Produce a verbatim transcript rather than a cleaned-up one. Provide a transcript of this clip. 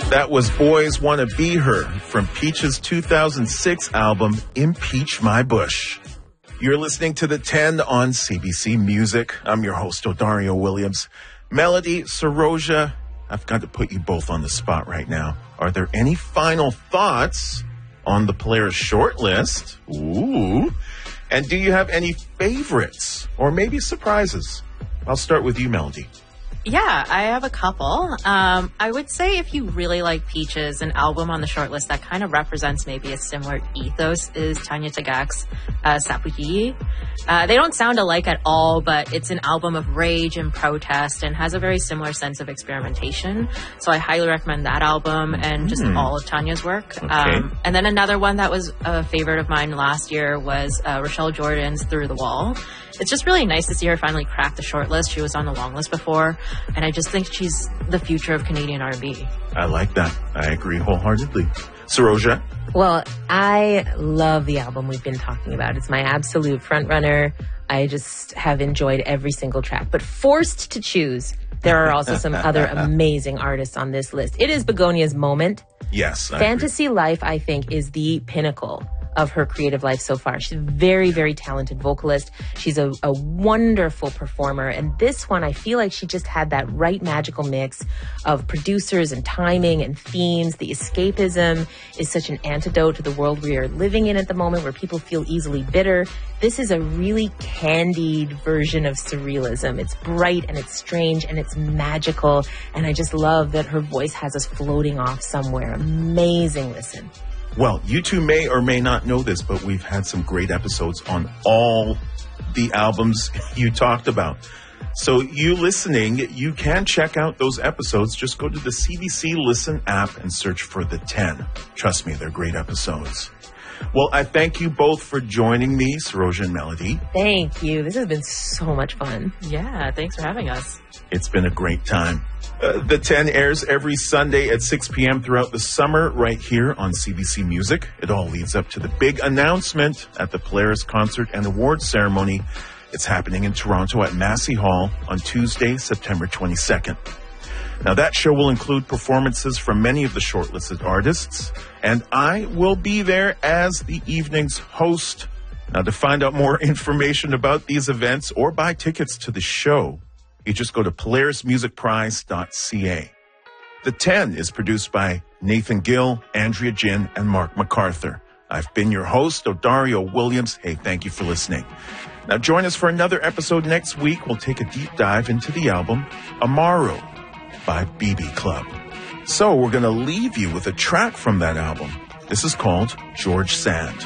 That was Boys Wanna Be Her from Peach's two thousand six album, Impeach My Bush. You're listening to The ten on C B C Music. I'm your host, Odario Williams. Melody, Saroja, I've got to put you both on the spot right now. Are there any final thoughts on the players' short list? Ooh. And do you have any favorites or maybe surprises? I'll start with you, Melody. Yeah, I have a couple. Um, I would say if you really like Peaches, an album on the shortlist that kind of represents maybe a similar ethos is Tanya Tagaq's uh, Sapuyi. Uh, they don't sound alike at all, but it's an album of rage and protest and has a very similar sense of experimentation. So I highly recommend that album and just mm. all of Tanya's work. Okay. Um, and then another one that was a favorite of mine last year was uh, Rochelle Jordan's Through the Wall. It's just really nice to see her finally crack the shortlist. She was on the long list before, and I just think she's the future of Canadian R and B. I like that. I agree wholeheartedly. Saroja? Well, I love the album we've been talking about. It's my absolute front runner. I just have enjoyed every single track. But forced to choose, there are also some other amazing artists on this list. It is Begonia's moment. Yes. I Fantasy agree. Life, I think, is the pinnacle of her creative life so far. She's a very, very talented vocalist. She's a, a wonderful performer. And this one, I feel like she just had that right magical mix of producers and timing and themes. The escapism is such an antidote to the world we are living in at the moment where people feel easily bitter. This is a really candied version of surrealism. It's bright and it's strange and it's magical. And I just love that her voice has us floating off somewhere. Amazing listen. Well, you two may or may not know this, but we've had some great episodes on all the albums you talked about. So you listening, you can check out those episodes. Just go to the C B C Listen app and search for The ten. Trust me, they're great episodes. Well, I thank you both for joining me, Saroja and Melody. Thank you. This has been so much fun. Yeah, thanks for having us. It's been a great time. Uh, the ten airs every Sunday at six p.m. throughout the summer right here on C B C Music. It all leads up to the big announcement at the Polaris Concert and Awards Ceremony. It's happening in Toronto at Massey Hall on Tuesday, September twenty-second. Now, that show will include performances from many of the shortlisted artists, and I will be there as the evening's host. Now, to find out more information about these events or buy tickets to the show, you just go to polaris music prize dot c a. The ten is produced by Nathan Gill, Andrea Jin, and Mark MacArthur. I've been your host, Odario Williams. Hey, thank you for listening. Now join us for another episode next week. We'll take a deep dive into the album Amaro by B B Club. So we're going to leave you with a track from that album. This is called George Sand.